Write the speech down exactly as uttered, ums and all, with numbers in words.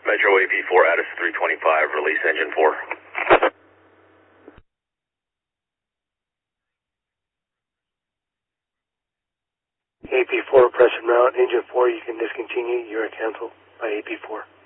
Metro A P four, Addis three twenty-five, release engine four. A P four, press and mount, engine four, you can discontinue, you're canceled by A P four.